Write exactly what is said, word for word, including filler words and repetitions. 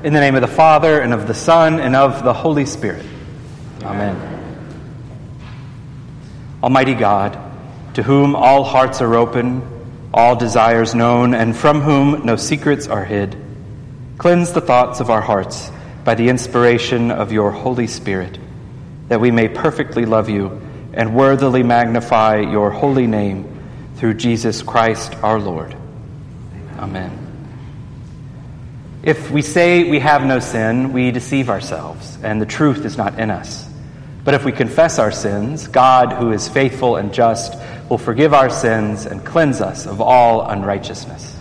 In the name of the Father, and of the Son, and of the Holy Spirit. Amen. Almighty God, to whom all hearts are open, all desires known, and from whom no secrets are hid, cleanse the thoughts of our hearts by the inspiration of your Holy Spirit, that we may perfectly love you and worthily magnify your holy name through Jesus Christ our Lord. Amen. If we say we have no sin, we deceive ourselves, and the truth is not in us. But if we confess our sins, God, who is faithful and just, will forgive our sins and cleanse us of all unrighteousness.